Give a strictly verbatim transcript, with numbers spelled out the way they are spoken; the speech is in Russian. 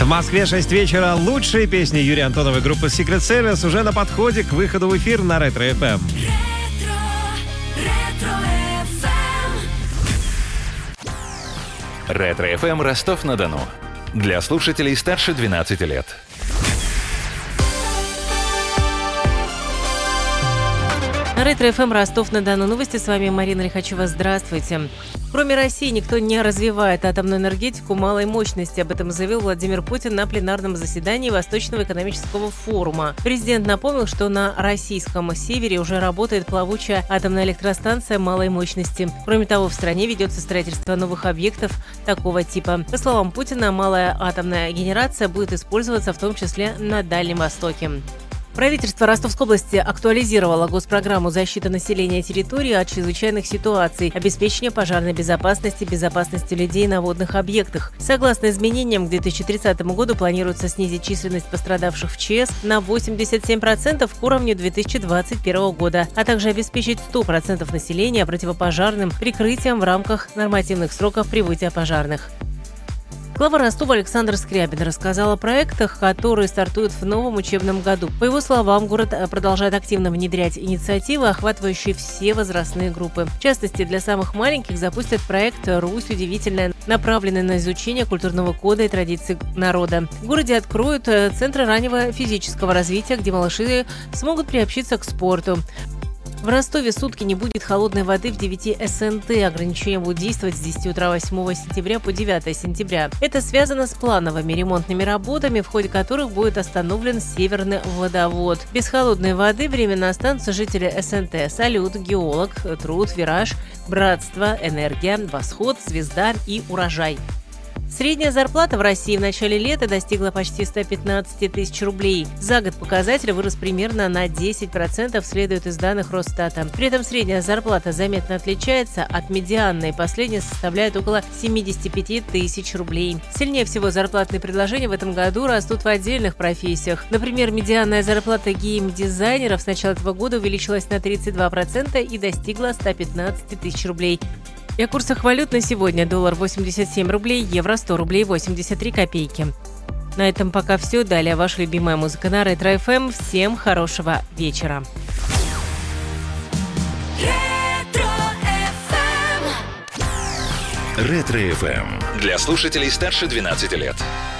Москве шесть вечера. Лучшие песни Юрия Антонова и группы Secret Service уже на подходе к выходу в эфир на Ретро эф эм. Ретро эф эм Ростов-на-Дону. Для слушателей старше двенадцати лет. Ретро эф эм Ростов-на-Дону. Новости. С вами Марина Лихачева. Здравствуйте. Кроме России, никто не развивает атомную энергетику малой мощности. Об этом заявил Владимир Путин на пленарном заседании Восточного экономического форума. Президент напомнил, что на российском севере уже работает плавучая атомная электростанция малой мощности. Кроме того, в стране ведется строительство новых объектов такого типа. По словам Путина, малая атомная генерация будет использоваться в том числе на Дальнем Востоке. Правительство Ростовской области актуализировало госпрограмму защиты населения территории от чрезвычайных ситуаций, обеспечения пожарной безопасности, безопасности людей на водных объектах. Согласно изменениям, к две тысячи тридцатому году планируется снизить численность пострадавших в ЧС на восемьдесят семь процентов к уровню две тысячи двадцать первого года, а также обеспечить сто процентов населения противопожарным прикрытием в рамках нормативных сроков прибытия пожарных. Глава Ростова Александр Скрябин рассказал о проектах, которые стартуют в новом учебном году. По его словам, город продолжает активно внедрять инициативы, охватывающие все возрастные группы. В частности, для самых маленьких запустят проект «Русь удивительная», направленный на изучение культурного кода и традиций народа. В городе откроют центры раннего физического развития, где малыши смогут приобщиться к спорту. В Ростове сутки не будет холодной воды в девяти эс эн тэ. Ограничения будут действовать с десяти утра восьмого сентября по девятое сентября. Это связано с плановыми ремонтными работами, в ходе которых будет остановлен северный водовод. Без холодной воды временно останутся жители эс эн тэ: Салют, Геолог, Труд, Вираж, Братство, Энергия, Восход, Звезда и Урожай. Средняя зарплата в России в начале лета достигла почти ста пятнадцати тысяч рублей. За год показатель вырос примерно на десять процентов, следует из данных Росстата. При этом средняя зарплата заметно отличается от медианной. Последняя составляет около семидесяти пяти тысяч рублей. Сильнее всего зарплатные предложения в этом году растут в отдельных профессиях. Например, медианная зарплата гейм-дизайнеров с начала этого года увеличилась на тридцать два процента и достигла ста пятнадцати тысяч рублей. И о курсах валют на сегодня: доллар восемьдесят семь рублей, евро сто рублей восемьдесят три копейки. На этом пока все. Далее ваша любимая музыка на Ретро эф эм. Всем хорошего вечера. Ретро эф эм для слушателей старше двенадцати лет.